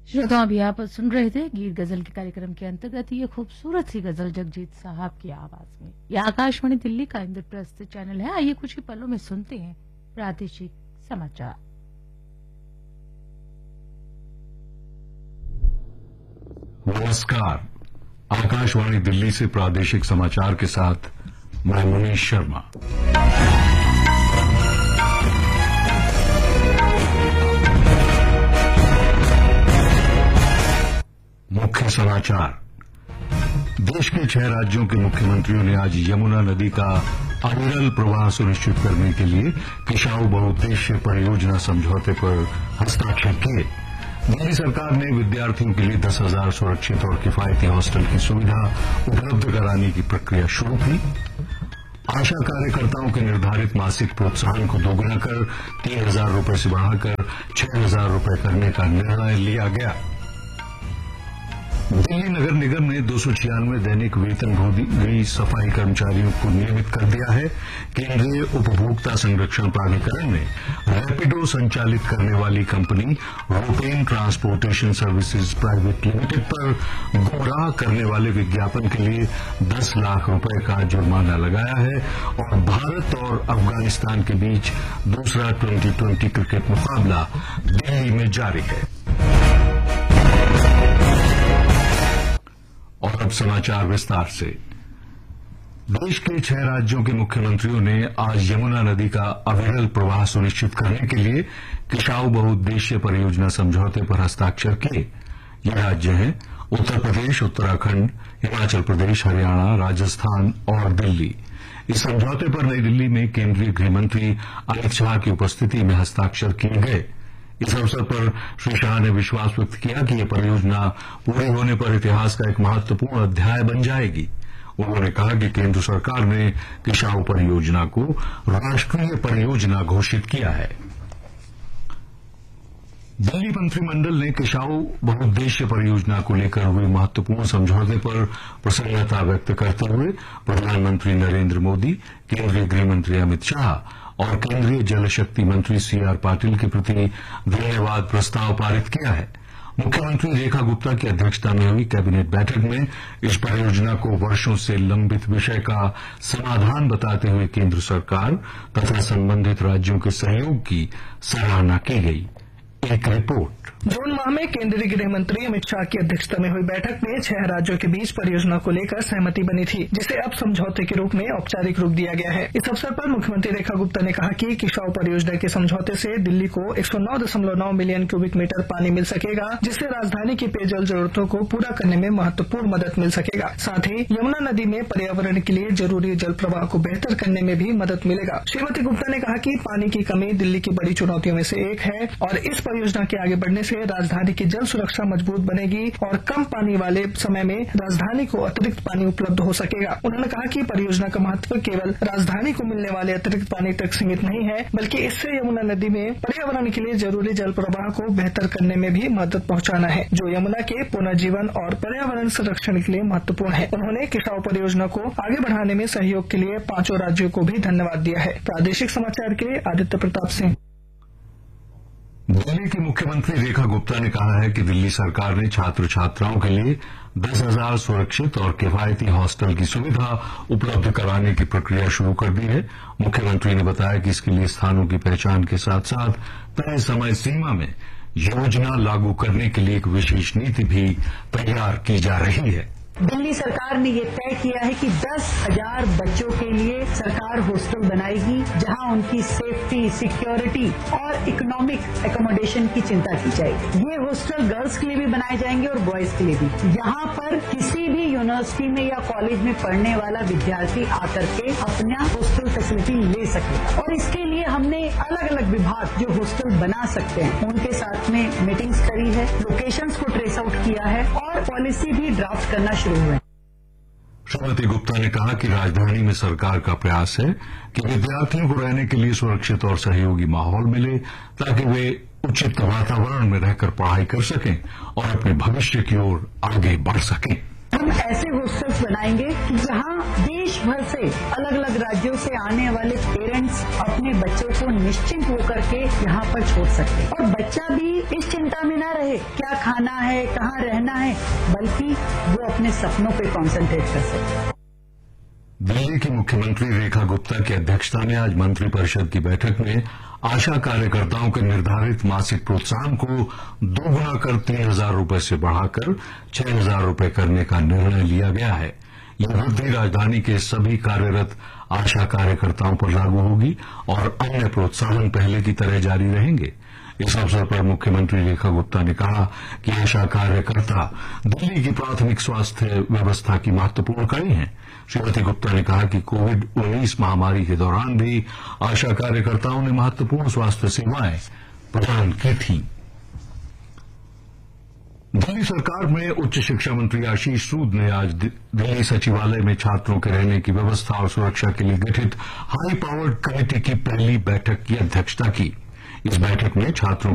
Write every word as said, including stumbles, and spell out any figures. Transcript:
श्रोताओं, अभी आप सुन रहे थे गीत गजल के कार्यक्रम के अंतर्गत ये खूबसूरत सी गजल जगजीत साहब की आवाज में। यह आकाशवाणी दिल्ली का इंद्रप्रस्थ चैनल है। आइए कुछ ही पलों में सुनते हैं प्रादेशिक समाचार। नमस्कार, आकाशवाणी दिल्ली से प्रादेशिक समाचार के साथ मैं मुनीश शर्मा। मुख्य समाचार। देश के छह राज्यों के मुख्यमंत्रियों ने आज यमुना नदी का अविरल प्रवाह सुनिश्चित करने के लिए किशाऊ बहुउद्देश्य परियोजना समझौते पर हस्ताक्षर किए। दिल्ली सरकार ने विद्यार्थियों के लिए दस हजार सुरक्षित और किफायती हॉस्टल की सुविधा उपलब्ध कराने की प्रक्रिया शुरू की। आशा कार्यकर्ताओं के निर्धारित मासिक प्रोत्साहन को दोगुना कर तीन हजार रूपये से बढ़ाकर छह हजार रूपये करने का निर्णय लिया गया। दिल्ली नगर निगम ने दो सौ छियानवे दैनिक वेतनभोगी सफाई कर्मचारियों को नियमित कर दिया है। केंद्रीय उपभोक्ता संरक्षण प्राधिकरण ने रैपिडो संचालित करने वाली company रोपेन transportation services private limited पर गुमराह करने वाले विज्ञापन के लिए दस लाख रुपए का जुर्माना लगाया है और भारत और अफगानिस्तान के बीच दूसरा ट्वेंटी ट्वेंटी क्रिकेट मुकाबला दिल्ली में जारी है। और अब समाचार विस्तार से। देश के छह राज्यों के मुख्यमंत्रियों ने आज यमुना नदी का अविरल प्रवाह सुनिश्चित करने के लिए किशाऊ बहुउद्देश्य परियोजना समझौते पर हस्ताक्षर किए। ये राज्य हैं उत्तर प्रदेश, उत्तराखंड, हिमाचल प्रदेश, हरियाणा, राजस्थान और दिल्ली। इस समझौते पर नई दिल्ली में केंद्रीय गृहमंत्री अमित शाह की उपस्थिति में हस्ताक्षर किए गए। इस अवसर पर श्री शाह ने विश्वास व्यक्त किया कि यह परियोजना पूरी होने पर इतिहास का एक महत्वपूर्ण अध्याय बन जाएगी। उन्होंने कहा कि केंद्र सरकार ने किशाऊ परियोजना को राष्ट्रीय परियोजना घोषित किया है। दिल्ली मंत्रिमंडल ने किशाऊ बहुउद्देश्य परियोजना को लेकर हुए महत्वपूर्ण समझौते पर प्रसन्नता व्यक्त करते हुए प्रधानमंत्री नरेंद्र मोदी, केंद्रीय गृहमंत्री अमित शाह और केंद्रीय जल शक्ति मंत्री सी आर पाटिल के प्रति धन्यवाद प्रस्ताव पारित किया है। मुख्यमंत्री रेखा गुप्ता की अध्यक्षता में हुई कैबिनेट बैठक में इस परियोजना को वर्षों से लंबित विषय का समाधान बताते हुए केंद्र सरकार तथा संबंधित राज्यों के सहयोग की सराहना की गई। एक रिपोर्ट। जून माह में केंद्रीय गृह मंत्री अमित शाह की अध्यक्षता में हुई बैठक में छह राज्यों के बीच परियोजना को लेकर सहमति बनी थी, जिसे अब समझौते के रूप में औपचारिक रूप दिया गया है। इस अवसर पर मुख्यमंत्री रेखा गुप्ता ने कहा कि किशाऊ परियोजना के समझौते से दिल्ली को एक सौ नौ दशमलव नौ मिलियन क्यूबिक मीटर पानी मिल सकेगा, जिससे राजधानी की पेयजल जरूरतों को पूरा करने में महत्वपूर्ण मदद मिल सकेगा। साथ ही यमुना नदी में पर्यावरण के लिए जरूरी जल प्रवाह को बेहतर करने में भी मदद मिलेगा। श्रीमती गुप्ता ने कहा कि पानी की कमी दिल्ली की बड़ी चुनौतियों में से एक है और इस परियोजना के आगे बढ़ने से राजधानी की जल सुरक्षा मजबूत बनेगी और कम पानी वाले समय में राजधानी को अतिरिक्त पानी उपलब्ध हो सकेगा। उन्होंने कहा कि परियोजना का महत्व केवल राजधानी को मिलने वाले अतिरिक्त पानी तक सीमित नहीं है, बल्कि इससे यमुना नदी में पर्यावरण के लिए जरूरी जल प्रवाह को बेहतर करने में भी मदद पहुंचाना है, जो यमुना के पुनर्जीवन और पर्यावरण संरक्षण के लिए महत्वपूर्ण है। उन्होंने किशाऊ परियोजना को आगे बढ़ाने में सहयोग के लिए पांचों राज्यों को भी धन्यवाद दिया है। प्रादेशिक समाचार के लिए आदित्य प्रताप सिंह। दिल्ली की मुख्यमंत्री रेखा गुप्ता ने कहा है कि दिल्ली सरकार ने छात्र छात्राओं के लिए दस हजार सुरक्षित और किफायती हॉस्टल की सुविधा उपलब्ध कराने की प्रक्रिया शुरू कर दी है। मुख्यमंत्री ने बताया कि इसके लिए स्थानों की पहचान के साथ साथ तय समय सीमा में योजना लागू करने के लिए एक विशेष नीति भी तैयार की जा रही है। दिल्ली सरकार ने ये तय किया है कि दस हजार बच्चों के लिए सरकार हॉस्टल बनाएगी, जहां उनकी सेफ्टी, सिक्योरिटी और इकोनॉमिक एकोमोडेशन की चिंता की जाएगी। ये हॉस्टल गर्ल्स के लिए भी बनाए जाएंगे और बॉयज के लिए भी। यहाँ पर किसी भी यूनिवर्सिटी में या कॉलेज में पढ़ने वाला विद्यार्थी आकर के अपना हॉस्टल फैसिलिटी ले सके और इसके लिए हमने अलग अलग विभाग जो हॉस्टल बना सकते हैं उनके साथ में मीटिंग्स करी है, लोकेशंस को ट्रेस आउट किया है और पॉलिसी भी ड्राफ्ट करना शुरू हुआ है। श्रीमती गुप्ता ने कहा कि राजधानी में सरकार का प्रयास है कि विद्यार्थियों को रहने के लिए सुरक्षित और सहयोगी माहौल मिले, ताकि वे उचित वातावरण में रहकर पढ़ाई कर सकें और अपने भविष्य की ओर आगे बढ़ सकें। हम ऐसे हॉस्टल्स बनाएंगे कि जहां देश भर से अलग अलग राज्यों से आने वाले पेरेंट्स अपने बच्चों को निश्चिंत होकर के यहाँ पर छोड़ सकते हैं और बच्चा भी इस चिंता में न रहे क्या खाना है, कहाँ रहना है, बल्कि वो अपने सपनों पे कॉन्सेंट्रेट कर सके। दिल्ली की मुख्यमंत्री रेखा गुप्ता की अध्यक्षता में आज मंत्रिपरिषद की बैठक में आशा कार्यकर्ताओं के निर्धारित मासिक प्रोत्साहन को दोगुना कर तीन हजार रूपये से बढ़ाकर छह हजार रूपये करने का निर्णय लिया गया है। यह वृद्धि राजधानी के सभी कार्यरत आशा कार्यकर्ताओं पर लागू होगी और अन्य प्रोत्साहन पहले की तरह जारी रहेंगे। इस अवसर पर मुख्यमंत्री रेखा गुप्ता ने कहा कि आशा कार्यकर्ता दिल्ली की प्राथमिक स्वास्थ्य व्यवस्था की महत्वपूर्ण कड़ी हैं। श्रीमती गुप्ता ने कहा कि कोविड उन्नीस महामारी के दौरान भी आशा कार्यकर्ताओं ने महत्वपूर्ण स्वास्थ्य सेवाएं प्रदान की थीं। दिल्ली सरकार में उच्च शिक्षा मंत्री आशीष सूद ने आज दिल्ली सचिवालय में छात्रों के रहने की व्यवस्था और सुरक्षा के लिए गठित हाई पावर्ड कमेटी की पहली बैठक की अध्यक्षता की। इस बैठक में छात्रों